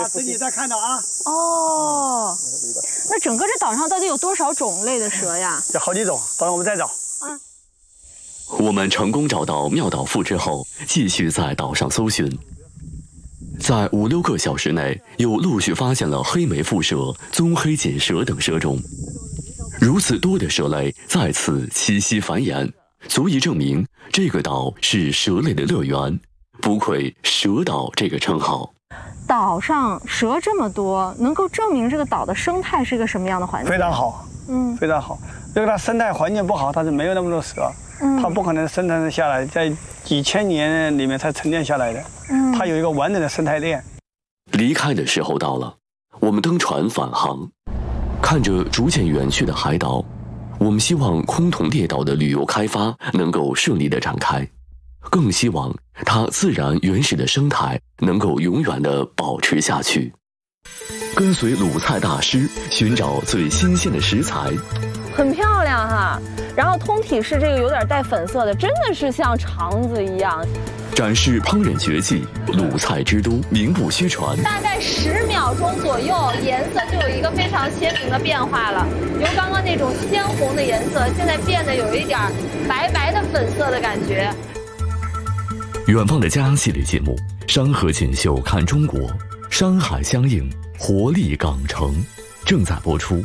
等你再看到啊。 哦，那整个这岛上到底有多少种类的蛇呀？ 有好几种，等会我们再找。 我们成功找到妙岛腹之后，继续在岛上搜寻。在5、6个小时内，又陆续发现了黑眉腹蛇、棕黑锦蛇等蛇种。如此多的蛇类在此栖息繁衍，足以证明这个岛是蛇类的乐园，不愧“蛇岛”这个称号。 岛上蛇这么多，能够证明这个岛的生态是一个什么样的环境？ 非常好，非常好。如果它生态环境不好，它是没有那么多蛇，它不可能生产下来，在几千年里面才沉淀下来的。它有一个完整的生态链。 离开的时候到了，我们登船返航，看着逐渐远去的海岛，我们希望空统列岛的旅游开发能够顺利的展开，更希望它自然原始的生态能够永远的保持下去。跟随鲁菜大师寻找最新鲜的食材， 很漂亮哈。然后通体是这个有点带粉色的，真的是像肠子一样。 展示烹饪绝技，鲁菜之都名不虚传。 大概10秒钟左右，颜色就有一个非常鲜明的变化了，由刚刚那种鲜红的颜色，现在变得有一点白白的粉色的感觉。 远方的家系列节目《山河锦绣看中国》，山海相映，活力港城正在播出。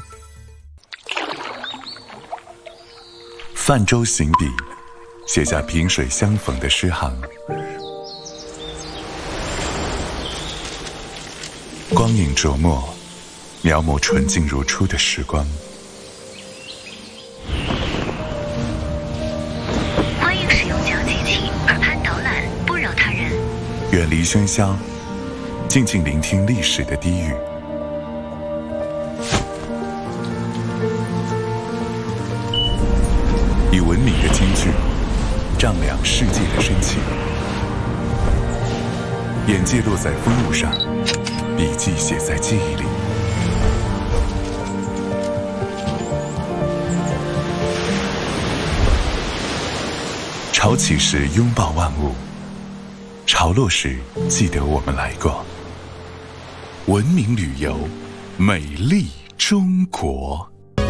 泛舟行笔，写下萍水相逢的诗行。光影琢磨，描摹纯净如初的时光。 欢迎使用小机器，耳畔导览，不扰他人。 远离喧嚣，静静聆听历史的低语。以文明的金句丈量世界的深情，眼界落在风物上，笔记写在记忆里。潮起时拥抱万物，潮落时记得我们来过。文明旅游，美丽中国。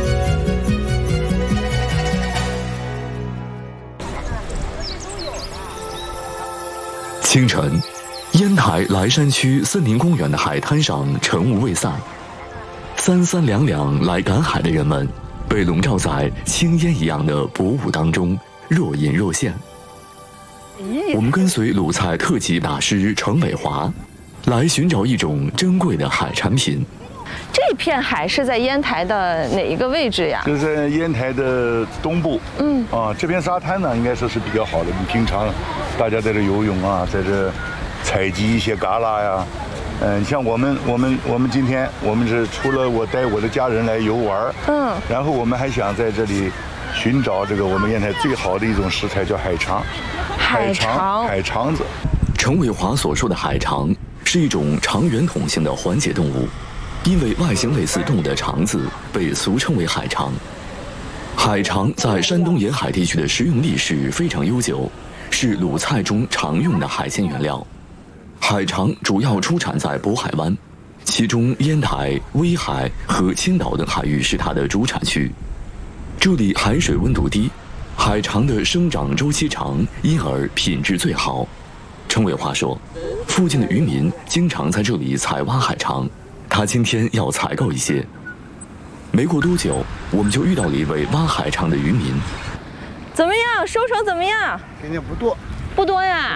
清晨，烟台莱山区森林公园的海滩上晨雾未散，三三两两来赶海的人们被笼罩在青烟一样的薄雾当中，若隐若现。我们跟随鲁菜特级大师程伟华来寻找一种珍贵的海产品。 这片海是在烟台的哪一个位置呀？ 这是烟台的东部。这片沙滩呢，应该说是比较好的。你平常大家在这游泳啊，在这采集一些蛤蜊呀。像我们今天我们是除了我带我的家人来游玩，然后我们还想在这里寻找这个我们烟台最好的一种食材，叫海肠。海肠子。 程伟华所说的海肠是一种长圆筒形的环节动物，因为外形类似动物的肠子，被俗称为海肠。海肠在山东沿海地区的食用历史非常悠久，是鲁菜中常用的海鲜原料。海肠主要出产在渤海湾，其中烟台、威海和青岛等海域是它的主产区。这里海水温度低，海肠的生长周期长，因而品质最好。程伟华说，附近的渔民经常在这里采挖海肠，他今天要采购一些。没过多久，我们就遇到了一位挖海肠的渔民。 怎么样？收成怎么样？ 今天不多。 不多呀。